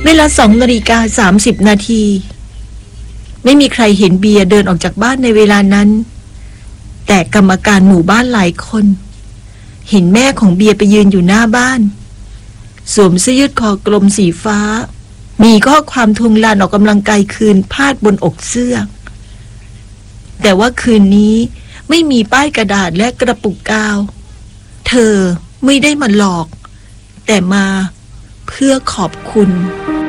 เวลา2:30 นาทีไม่มีใครเห็นเบียร์เดินออกจากบ้านในเวลานั้นแต่กรรมการหมู่บ้านหลายคนเห็นแม่ของเบียร์ไปยืนอยู่หน้าบ้านสวมเสื้อยืดคอกลมสีฟ้ามีข้อความทวงลานออกกำลังกายคืนพาดบนอกเสื้อแต่ว่าคืนนี้ไม่มีป้ายกระดาษและกระปุกกาวเธอไม่ได้มาหลอกแต่มาเพื่อขอบคุณ